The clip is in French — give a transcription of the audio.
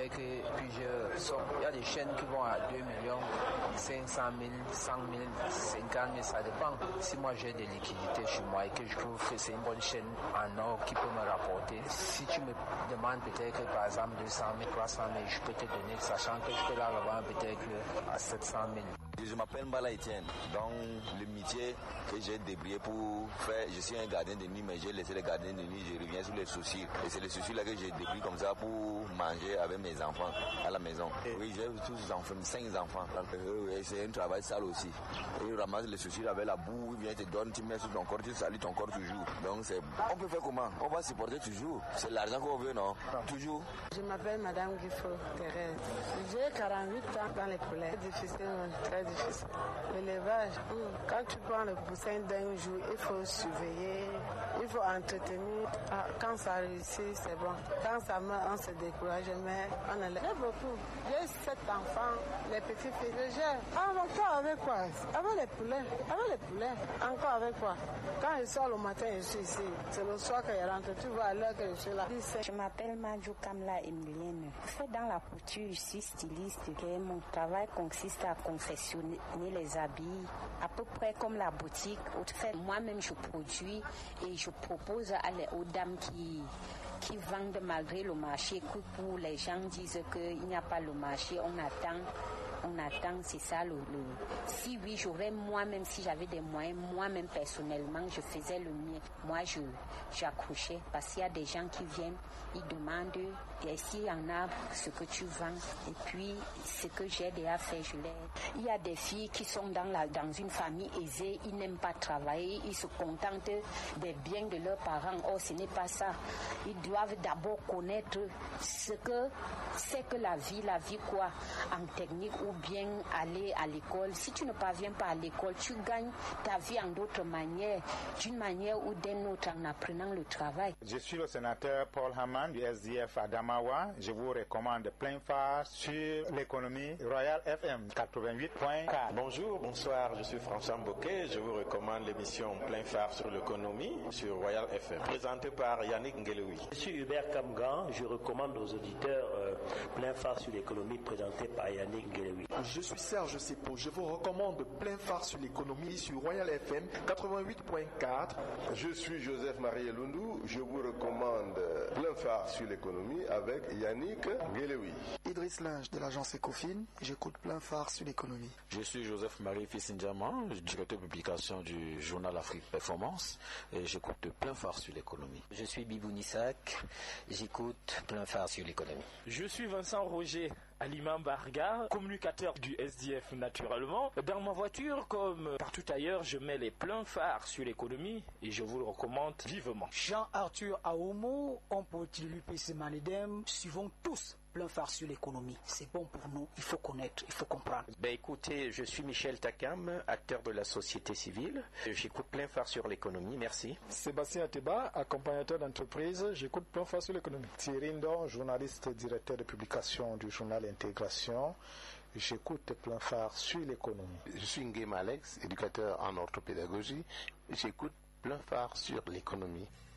peut-être que il y a des chaînes qui vont à 2 millions, 500 000, 100 000, 50 000, ça dépend. Si moi j'ai des liquidités chez moi et que je trouve que c'est une bonne chaîne en or qui peut me rapporter, si tu me demandes peut-être que par exemple 200 000, 300 000, je peux te donner, sachant que je peux la revendre peut-être à 700 000. Je m'appelle Mbala Etienne. Dans le métier que j'ai débrouillé pour faire, je suis un gardien de nuit, mais j'ai laissé les gardiens de nuit, je reviens sur les soucis. Et c'est les soucis là que j'ai débrouillé comme ça pour manger avec mes enfants à la maison. Oui, j'ai tous enfants, 5 enfants. C'est un travail sale aussi. Et ils ramassent les soucis avec la boue, ils viennent te donner, tu mets sur ton corps, tu salis ton corps toujours. Donc on peut faire comment? On va supporter toujours. C'est l'argent qu'on veut, non? Toujours. Je m'appelle Madame Guifo Thérèse. J'ai 48 ans dans les poulets. C'est difficile, très difficile. L'élevage, quand tu prends le poussin d'un jour, il faut surveiller, il faut entretenir. Quand ça réussit, c'est bon. Quand ça meurt, on se décourage, mais on élève. J'ai beaucoup. J'ai 7 enfants, les petits filles. Je gère. Encore avec quoi? Avec les poulets. Avec les poulets. Encore avec quoi? Quand je sors le matin, je suis ici. C'est le soir que je rentre. Tu vois à l'heure que je suis là. Je m'appelle Madjou Kamla Emilienne. Je fais dans la couture, je suis styliste. Mon travail consiste à confectionner les habits, à peu près comme la boutique. Moi-même, je produis et je propose aux dames qui vendent malgré le marché, que pour les gens disent qu'il n'y a pas le marché, on attend, c'est ça Si oui, j'aurais moi-même, si j'avais des moyens, moi-même personnellement, je faisais le mien. Moi, j'accrochais parce qu'il y a des gens qui viennent, ils demandent, et s'il y en a ce que tu vends, et puis ce que j'ai déjà fait, je l'ai. Il y a des filles qui sont dans une famille aisée, ils n'aiment pas travailler, ils se contentent des biens de leurs parents. Or, ce n'est pas ça. Ils doivent d'abord connaître ce que c'est que la vie quoi, en technique ou bien aller à l'école. Si tu ne parviens pas à l'école, tu gagnes ta vie en d'autres manières, d'une manière ou d'une autre en apprenant le travail. Je suis le sénateur Paul Haman du SDF Adamawa. Je vous recommande plein phare sur l'économie Royal FM 88.4. Bonjour, bonsoir, je suis François Mboké. Je vous recommande l'émission Plein phare sur l'économie sur Royal FM, présentée par Yannick Ngelewi. Je suis Hubert Kamgan. Je recommande aux auditeurs Plein phare sur l'économie, présenté par Yannick Ngelewi. Je suis Serge Sepo. Je vous recommande Plein phare sur l'économie sur Royal FM 88.4. Je suis Joseph-Marie Elundou. Je vous recommande Plein phare sur l'économie avec Yannick Ngelewi. Idriss Linge de l'agence Ecofin. J'écoute Plein phare sur l'économie. Je suis Joseph-Marie Fissindiaman, directeur de publication du journal Afrique Performance, et j'écoute Plein phare sur l'économie. Je suis Bibou Nissak, j'écoute Plein phare sur l'économie. Je suis Vincent Roger, Alima Barga, communicateur du SDF naturellement. Dans ma voiture, comme partout ailleurs, je mets les pleins phares sur l'économie et je vous le recommande vivement. Jean-Arthur Aomo, on peut utiliser PC Manedem, suivons tous Plein phare sur l'économie. C'est bon pour nous, il faut connaître, il faut comprendre. Écoutez, je suis Michel Takam, acteur de la société civile. J'écoute Plein phare sur l'économie, merci. Sébastien Ateba, accompagnateur d'entreprise, j'écoute Plein phare sur l'économie. Thierry Ndon, journaliste directeur de publication du journal Intégration. J'écoute Plein phare sur l'économie. Je suis Nguema Alex, éducateur en orthopédagogie. J'écoute Plein phare sur l'économie.